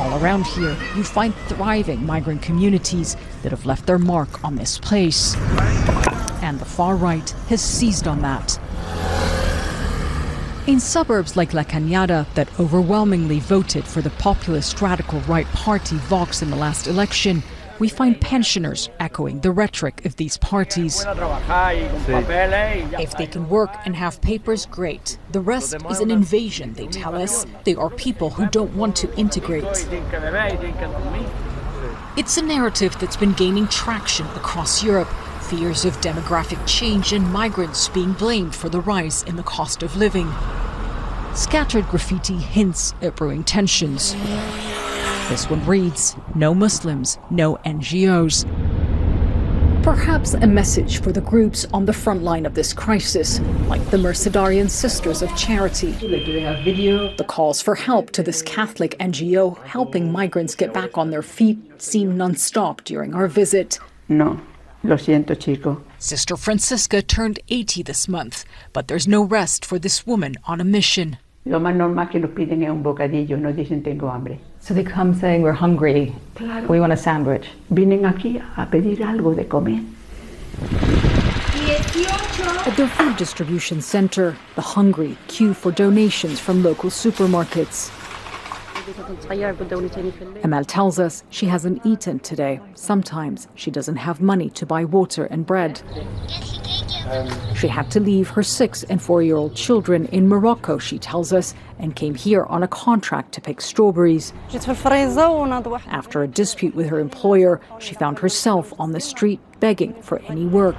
All around here, you find thriving migrant communities that have left their mark on this place. And the far right has seized on that. In suburbs like La Cañada that overwhelmingly voted for the populist radical right party Vox in the last election, we find pensioners echoing the rhetoric of these parties. If they can work and have papers, great. The rest is an invasion, they tell us. They are people who don't want to integrate. It's a narrative that's been gaining traction across Europe. Fears of demographic change and migrants being blamed for the rise in the cost of living. Scattered graffiti hints at brewing tensions. This one reads, "No Muslims, no NGOs." Perhaps a message for the groups on the front line of this crisis, like the Mercedarian Sisters of Charity. The calls for help to this Catholic NGO helping migrants get back on their feet seem non-stop during our visit. No. Lo siento, chico. Sister Francisca turned 80 this month, but there's no rest for this woman on a mission. Lo más normal que nos piden es un bocadillo, nos dicen tengo hambre. So they come saying we're hungry, claro. We want a sandwich. Vienen aquí a pedir algo de comer. At their food distribution center, the hungry queue for donations from local supermarkets. Amal tells us she hasn't eaten today. Sometimes she doesn't have money to buy water and bread. She had to leave her 6- and 4-year-old children in Morocco, she tells us, and came here on a contract to pick strawberries. After a dispute with her employer, she found herself on the street begging for any work.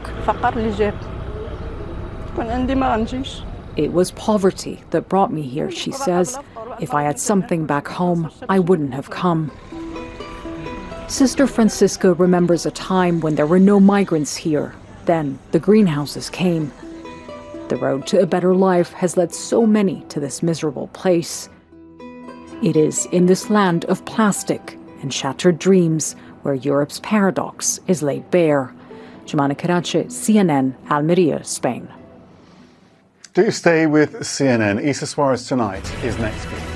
It was poverty that brought me here, she says. If I had something back home, I wouldn't have come. Sister Francisca remembers a time when there were no migrants here. Then the greenhouses came. The road to a better life has led so many to this miserable place. It is in this land of plastic and shattered dreams where Europe's paradox is laid bare. Jumana Karache, CNN, Almeria, Spain. Do stay with CNN. Isa Suarez tonight is next week.